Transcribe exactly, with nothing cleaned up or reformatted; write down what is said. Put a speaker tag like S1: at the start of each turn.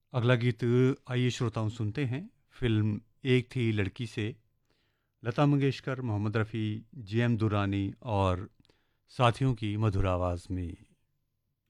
S1: अगला गीत आइए श्रोताओं सुनते हैं। फिल्म एक थी लड़की से लता मंगेशकर, मोहम्मद रफ़ी, जी एम दुरानी और साथियों की मधुर आवाज़ में।